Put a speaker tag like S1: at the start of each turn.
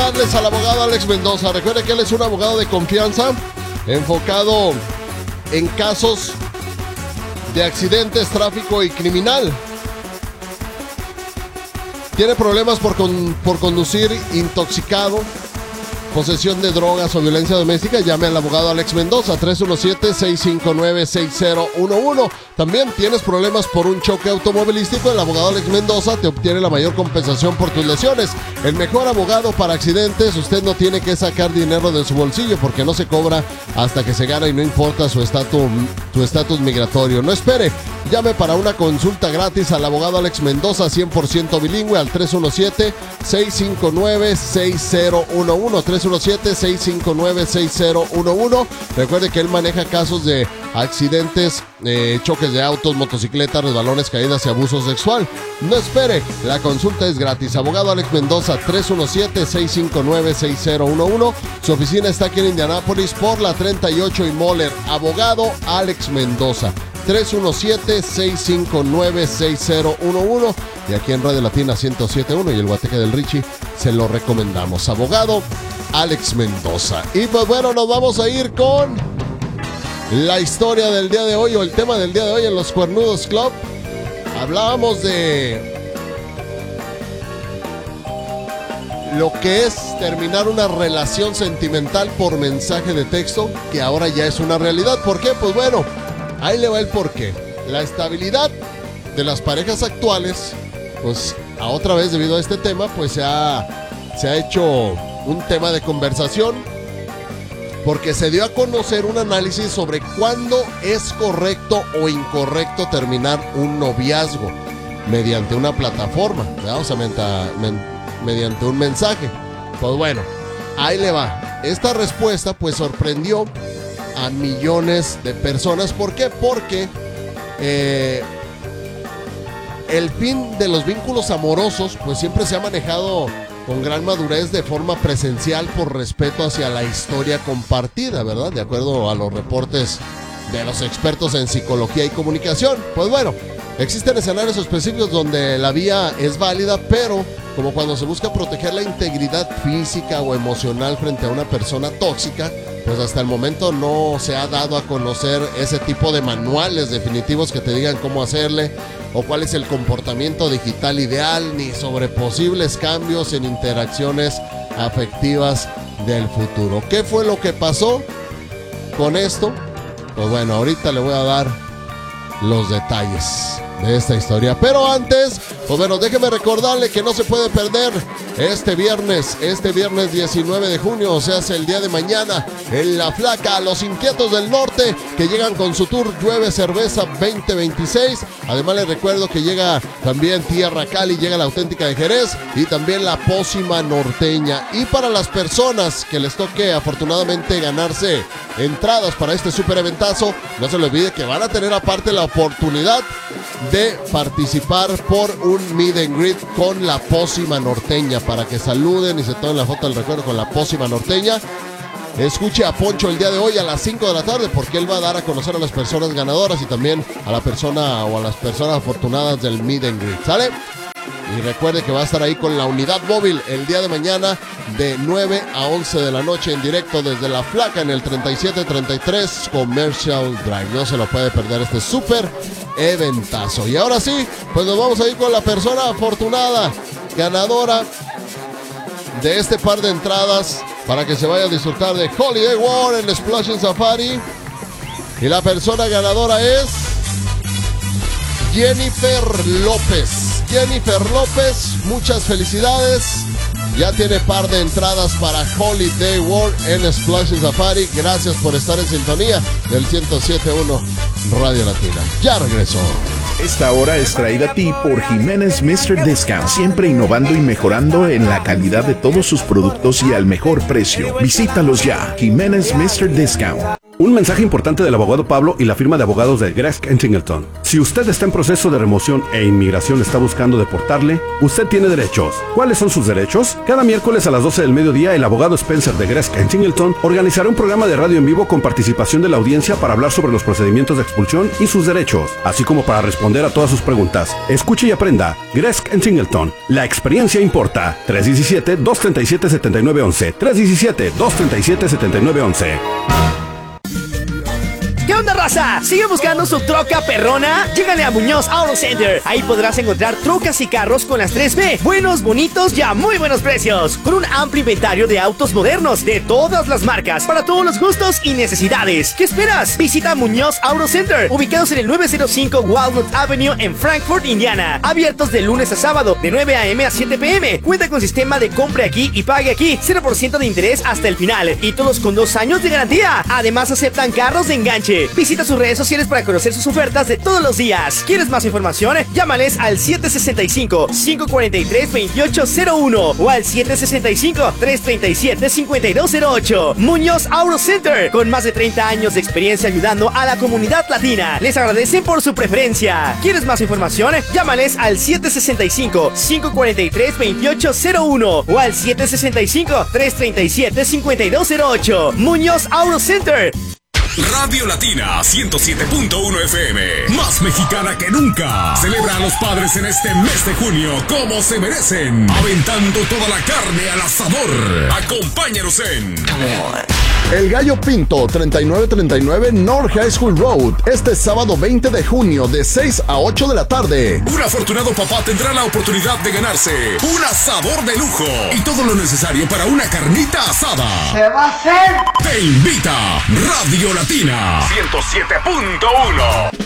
S1: recordarles al abogado Alex Mendoza. Recuerde que él es un abogado de confianza enfocado en casos de accidentes, tráfico y criminal. ¿Tiene problemas por conducir intoxicado, posesión de drogas o violencia doméstica? Llame al abogado Alex Mendoza, 317-659-6011. También tienes problemas por un choque automovilístico. El abogado Alex Mendoza te obtiene la mayor compensación por tus lesiones. El mejor abogado para accidentes. Usted no tiene que sacar dinero de su bolsillo porque no se cobra hasta que se gana y no importa su estatus migratorio. No espere. Llame para una consulta gratis al abogado Alex Mendoza, 100% bilingüe, al 317-659-6011. 317-659-6011. Recuerde que él maneja casos de accidentes, choques de autos, motocicletas, resbalones, caídas y abuso sexual. No espere, la consulta es gratis. Abogado Alex Mendoza, 317-659-6011. Su oficina está aquí en Indianápolis por la 38 y Moller. Abogado Alex Mendoza, 317-659-6011. Y aquí en Radio Latina 107.1 y el Guateque del Richie se lo recomendamos. Abogado Alex Mendoza. Y pues bueno, nos vamos a ir con la historia del día de hoy, o el tema del día de hoy en Los Cuernudos Club. Hablábamos de lo que es terminar una relación sentimental por mensaje de texto, que ahora ya es una realidad. ¿Por qué? Pues bueno, ahí le va el porqué. La estabilidad de las parejas actuales, pues a otra vez debido a este tema, pues se ha hecho un tema de conversación, porque se dio a conocer un análisis sobre cuándo es correcto o incorrecto terminar un noviazgo mediante una plataforma, ¿verdad? O sea, mediante un mensaje. Pues bueno, ahí le va. Esta respuesta pues sorprendió a millones de personas. ¿Por qué? Porque el fin de los vínculos amorosos pues siempre se ha manejado con gran madurez de forma presencial por respeto hacia la historia compartida, ¿verdad? De acuerdo a los reportes de los expertos en psicología y comunicación. Pues bueno, existen escenarios específicos donde la vía es válida, pero como cuando se busca proteger la integridad física o emocional frente a una persona tóxica, pues hasta el momento no se ha dado a conocer ese tipo de manuales definitivos que te digan cómo hacerle o cuál es el comportamiento digital ideal, ni sobre posibles cambios en interacciones afectivas del futuro. ¿Qué fue lo que pasó con esto? Pues bueno, ahorita le voy a dar los detalles de esta historia. Pero antes, pues bueno, déjeme recordarle que no se puede perder este viernes 19 de junio, o sea, es el día de mañana, en La Flaca, Los Inquietos del Norte, que llegan con su tour Llueve Cerveza 2026. Además les recuerdo que llega también Tierra Cali, llega la Auténtica de Jerez y también la Pócima Norteña. Y para las personas que les toque afortunadamente ganarse entradas para este super eventazo, no se les olvide que van a tener aparte la oportunidad de participar por un meet and greet con la Pócima Norteña, para que saluden y se tomen la foto del recuerdo con la Pócima Norteña. Escuche a Poncho el día de hoy a las 5 de la tarde, porque él va a dar a conocer a las personas ganadoras y también a la persona o a las personas afortunadas del meet and greet, ¿sale? Y recuerde que va a estar ahí con la unidad móvil el día de mañana de 9 a 11 de la noche en directo desde La Flaca en el 3733 Commercial Drive. No se lo puede perder este súper eventazo. Y ahora sí, pues nos vamos a ir con la persona afortunada, ganadora de este par de entradas para que se vaya a disfrutar de Holiday World en Splash Safari. Y la persona ganadora es Jennifer López. Jennifer López, muchas felicidades. Ya tiene par de entradas para Holiday World en Splash Safari. Gracias por estar en sintonía del 107.1 Radio Latina. Ya regresó.
S2: Esta hora es traída a ti por Jiménez Mr. Discount, siempre innovando y mejorando en la calidad de todos sus productos y al mejor precio. Visítalos ya, Jiménez Mr. Discount.
S3: Un mensaje importante del abogado Pablo y la firma de abogados de Gresk & Singleton. Si usted está en proceso de remoción e inmigración está buscando deportarle, usted tiene derechos. ¿Cuáles son sus derechos? Cada miércoles a las 12 del mediodía, el abogado Spencer de Gresk & Singleton organizará un programa de radio en vivo con participación de la audiencia para hablar sobre los procedimientos de expulsión y sus derechos, así como para responder a todas sus preguntas. Escuche y aprenda. Gresk & Singleton. La experiencia importa. 317-237-7911. 317-237-7911.
S4: ¿Qué onda, raza? ¿Sigue buscando su troca perrona? Llégale a Muñoz Auto Center. Ahí podrás encontrar trocas y carros con las 3B. Buenos, bonitos y a muy buenos precios. Con un amplio inventario de autos modernos de todas las marcas, para todos los gustos y necesidades. ¿Qué esperas? Visita Muñoz Auto Center, ubicados en el 905 Walnut Avenue en Frankfort, Indiana. Abiertos de lunes a sábado, de 9 a.m. a 7 p.m. Cuenta con sistema de compre aquí y pague aquí. 0% de interés hasta el final. Y todos con 2 años de garantía. Además, aceptan carros de enganche. Visita sus redes sociales para conocer sus ofertas de todos los días. ¿Quieres más información? Llámales al 765-543-2801 o al 765-337-5208. Muñoz Auto Center, con más de 30 años de experiencia ayudando a la comunidad latina. Les agradecen por su preferencia. ¿Quieres más información? Llámales al 765-543-2801 o al 765-337-5208. Muñoz Auto Center.
S5: Radio Latina 107.1 FM, más mexicana que nunca. Celebra a los padres en este mes de junio como se merecen, aventando toda la carne al asador. Acompáñanos en
S2: El Gallo Pinto, 3939 North High School Road, este sábado 20 de junio de 6 a 8 de la tarde.
S5: Un afortunado papá tendrá la oportunidad de ganarse un asador de lujo y todo lo necesario para una carnita asada.
S6: ¿Se va a hacer?
S5: Te invita Radio Latina 107.1.